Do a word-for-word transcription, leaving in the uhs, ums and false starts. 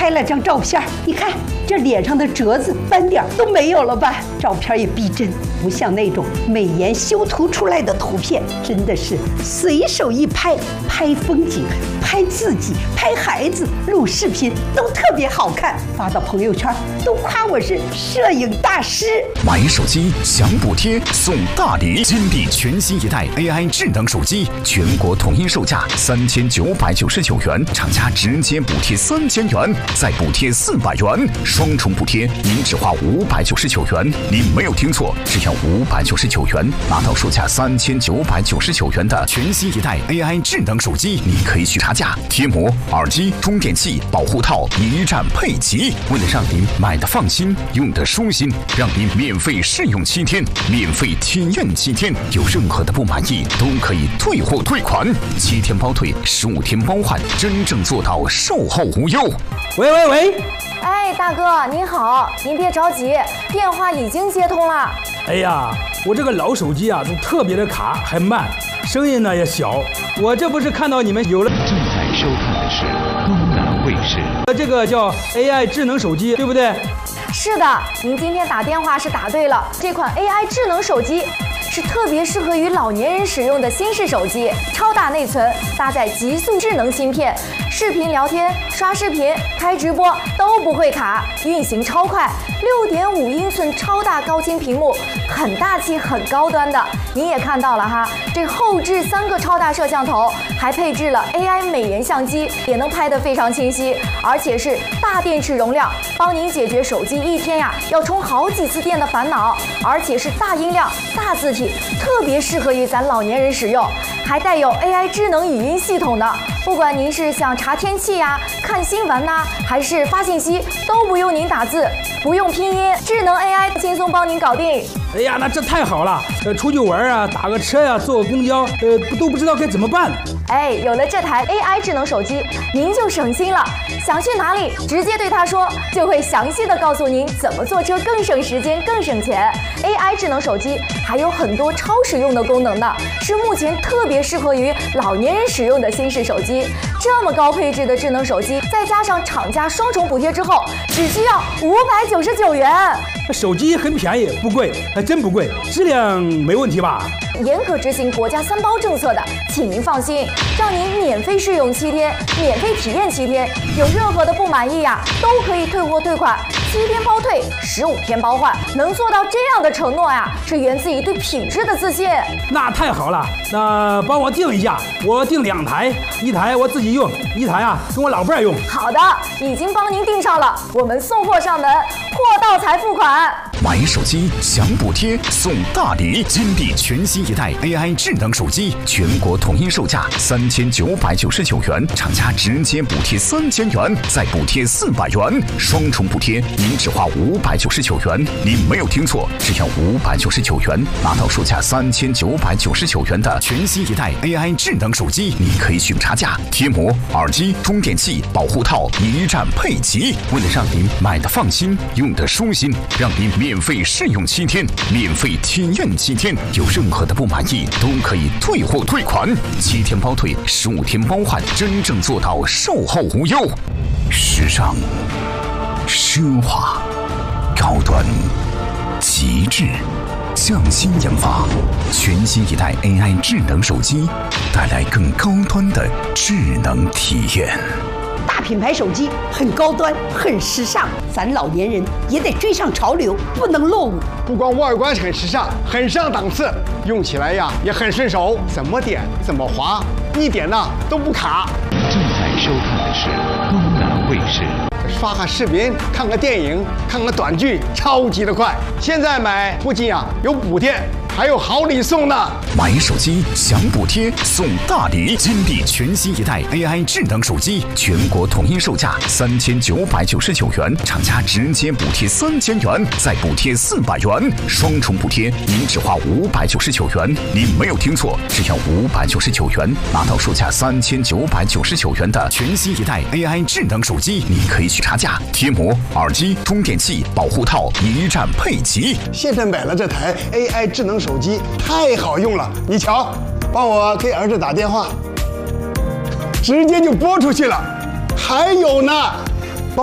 拍了张照片，你看这脸上的褶子斑点都没有了吧？照片也逼真，不像那种美颜修图出来的图片，真的是随手一拍，拍风景、拍自己、拍孩子、录视频都特别好看，发到朋友圈都夸我是摄影大师。 买手机享补贴送大礼，金地全新一代 A I 智能手机，全国统一售价三千九百九十九元，厂家直接补贴三千元，再补贴四百元，双重补贴，您只花五百九十九元。您没有听错，只要五百九十九元，拿到售价三千九百九十九元的全新一代 A I 智能手机，你可以去差价，贴膜、耳机、充电器、保护套一站配齐。为了让您买的放心，用的舒心，让您免费试用七天，免费体验七天，有任何的不满意都可以退货退款，七天包退，十五天包换，真正做到售后无忧。 喂喂喂！ 哎，大哥您好，您别着急，电话已经接通了。 哎呀，我这个老手机啊，都特别的卡，还慢，声音呢也小。我这不是看到你们有了， 正在收看的是东南卫视， 这个叫 A I 智能手机，对不对？ 是的，您今天打电话是打对了，这款 A I 智能手机是特别适合于老年人使用的新式手机，超大内存，搭载极速智能芯片，视频聊天、刷视频、开直播都不会卡，运行超快。六点五英寸超大高清屏幕，很大气、很高端的。您也看到了哈，这后置三个超大摄像头，还配置了 A I 美颜相机，也能拍得非常清晰，而且是大电池容量，帮您解决手机一天呀要充好几次电的烦恼，而且是大音量、大字体，特别适合于咱老年人使用，还带有 A I 智能语音系统的。不管您是想查天气呀、看新闻呐、还是发信息，都不用您打字，不用拼音，智能 A I 轻松帮您搞定。 哎呀，那这太好了！呃，出去玩啊，打个车呀、啊，坐个公交，呃，都不知道该怎么办。 哎，有了这台 A I 智能手机，您就省心了。想去哪里，直接对它说，就会详细的告诉您怎么坐车更省时间、更省钱。A I 智能手机还有很多超实用的功能呢，是目前特别适合于老年人使用的新式手机。这么高配置的智能手机，再加上厂家双重补贴之后，只需要五百九十九元。 手机很便宜，不贵，还真不贵，质量没问题吧？ 严格执行国家三包政策的，请您放心，让您免费试用七天，免费体验七天，有任何的不满意呀、啊，都可以退货退款，七天包退，十五天包换，能做到这样的承诺呀，是源自于对品质的自信。 那太好了，那帮我订一下，我订两台，一台我自己用，一台啊跟我老伴儿用。 好的，已经帮您订上了，我们送货上门，货到才付款。 买手机享补贴送大礼，金地全新一代 A I 智能手机，全国统一售价三千九百九十九元，厂家直接补贴三千元，再补贴四百元，双重补贴，您只花五百九十九元。您没有听错，只要五百九十九元，拿到售价三千九百九十九元的全新一代 A I 智能手机，你可以选差价，贴膜、耳机、充电器、保护套一站配齐。为了让您买的放心，用的舒心，让您免费试用七天，免费体验七天，有任何的不满意都可以退货退款，七天包退，十五天包换，真正做到售后无忧。时尚、奢华、高端、极致，匠心研发，全新一代 A I 智能手机，带来更高端的智能体验。 大品牌手机很高端，很时尚，咱老年人也得追上潮流，不能落伍。 不光外观很时尚，很上档次，用起来呀也很顺手，怎么点怎么滑，一点呢都不卡。 正在收看的是东南卫视。 刷个视频，看个电影，看个短剧，超级的快。现在买不仅啊有补贴，还有好礼送呢。 买手机享补贴送大礼，金地全新一代 A I 智能手机，全国统一售价三千九百九十九元，厂家直接补贴三千元，再补贴四百元，双重补贴，您只花五百九十九元。您没有听错，只要五百九十九元，拿到售价三千九百九十九元的全新一代 A I 智能手机，你可以去差价，贴膜、耳机、充电器、保护套一站配齐。 现在买了这台 A I 智能手机，太好用了。你瞧，帮我给儿子打电话，直接就拨出去了。还有呢。